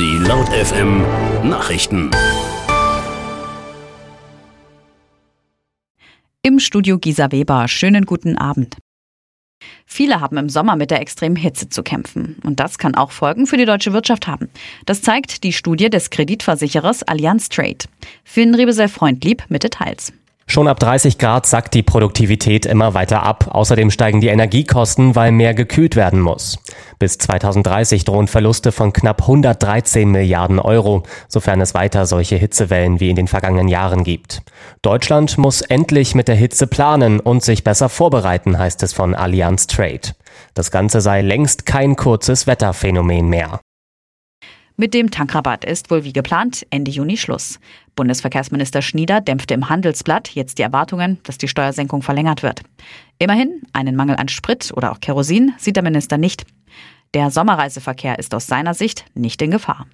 Die Laut FM Nachrichten. Im Studio Gisa Weber. Schönen guten Abend. Viele haben im Sommer mit der extremen Hitze zu kämpfen. Und das kann auch Folgen für die deutsche Wirtschaft haben. Das zeigt die Studie des Kreditversicherers Allianz Trade. Finn Rebesel-Freundlieb mit Details. Schon ab 30 Grad sackt die Produktivität immer weiter ab. Außerdem steigen die Energiekosten, weil mehr gekühlt werden muss. Bis 2030 drohen Verluste von knapp 113 Milliarden Euro, sofern es weiter solche Hitzewellen wie in den vergangenen Jahren gibt. Deutschland muss endlich mit der Hitze planen und sich besser vorbereiten, heißt es von Allianz Trade. Das Ganze sei längst kein kurzes Wetterphänomen mehr. Mit dem Tankrabatt ist wohl wie geplant Ende Juni Schluss. Bundesverkehrsminister Schnieder dämpfte im Handelsblatt jetzt die Erwartungen, dass die Steuersenkung verlängert wird. Immerhin, einen Mangel an Sprit oder auch Kerosin sieht der Minister nicht. Der Sommerreiseverkehr ist aus seiner Sicht nicht in Gefahr.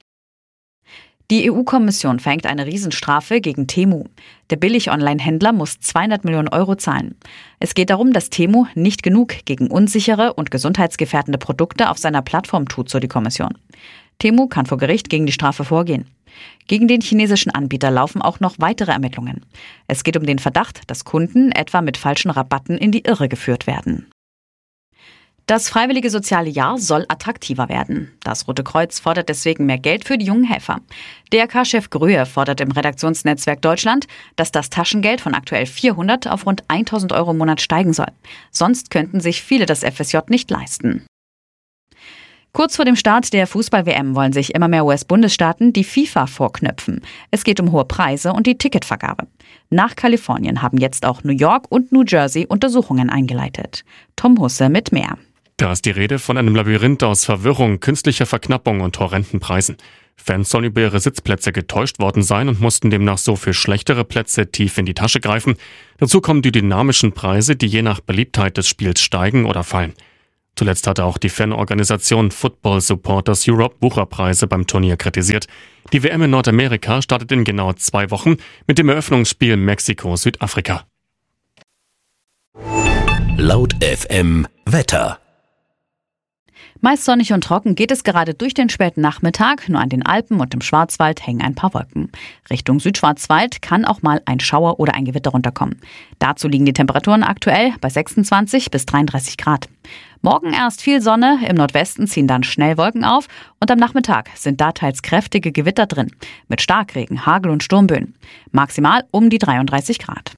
Die EU-Kommission verhängt eine Riesenstrafe gegen Temu. Der Billig-Online-Händler muss 200 Millionen Euro zahlen. Es geht darum, dass Temu nicht genug gegen unsichere und gesundheitsgefährdende Produkte auf seiner Plattform tut, so die Kommission. Temu kann vor Gericht gegen die Strafe vorgehen. Gegen den chinesischen Anbieter laufen auch noch weitere Ermittlungen. Es geht um den Verdacht, dass Kunden etwa mit falschen Rabatten in die Irre geführt werden. Das freiwillige soziale Jahr soll attraktiver werden. Das Rote Kreuz fordert deswegen mehr Geld für die jungen Helfer. DRK-Chef Gröhe fordert im Redaktionsnetzwerk Deutschland, dass das Taschengeld von aktuell 400 auf rund 1.000 Euro im Monat steigen soll. Sonst könnten sich viele das FSJ nicht leisten. Kurz vor dem Start der Fußball-WM wollen sich immer mehr US-Bundesstaaten die FIFA vorknöpfen. Es geht um hohe Preise und die Ticketvergabe. Nach Kalifornien haben jetzt auch New York und New Jersey Untersuchungen eingeleitet. Tom Husse mit mehr. Da ist die Rede von einem Labyrinth aus Verwirrung, künstlicher Verknappung und horrenden Preisen. Fans sollen über ihre Sitzplätze getäuscht worden sein und mussten demnach so für schlechtere Plätze tief in die Tasche greifen. Dazu kommen die dynamischen Preise, die je nach Beliebtheit des Spiels steigen oder fallen. Zuletzt hatte auch die Fanorganisation Football Supporters Europe Wucherpreise beim Turnier kritisiert. Die WM in Nordamerika startet in genau 2 Wochen mit dem Eröffnungsspiel Mexiko-Südafrika. Laut FM Wetter. Meist sonnig und trocken geht es gerade durch den späten Nachmittag. Nur an den Alpen und im Schwarzwald hängen ein paar Wolken. Richtung Südschwarzwald kann auch mal ein Schauer oder ein Gewitter runterkommen. Dazu liegen die Temperaturen aktuell bei 26 bis 33 Grad. Morgen erst viel Sonne, im Nordwesten ziehen dann schnell Wolken auf und am Nachmittag sind da teils kräftige Gewitter drin. Mit Starkregen, Hagel und Sturmböen. Maximal um die 33 Grad.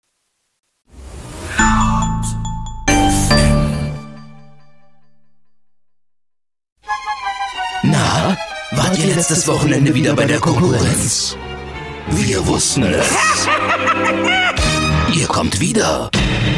Na, wart ihr letztes Wochenende wieder bei der Konkurrenz? Wir wussten es. Ihr kommt wieder.